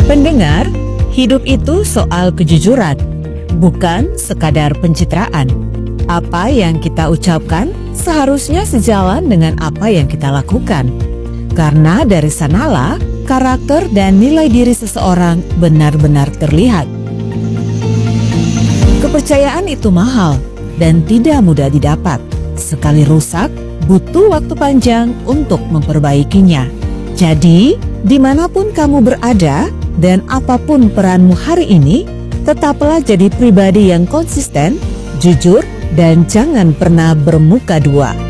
Pendengar, hidup itu soal kejujuran, bukan sekadar pencitraan. Apa yang kita ucapkan seharusnya sejalan dengan apa yang kita lakukan. Karena dari sanalah karakter dan nilai diri seseorang benar-benar terlihat. Kepercayaan itu mahal dan tidak mudah didapat. Sekali rusak, butuh waktu panjang untuk memperbaikinya. Jadi, dimanapun kamu berada dan apapun peranmu hari ini, tetaplah jadi pribadi yang konsisten, jujur, dan jangan pernah bermuka dua.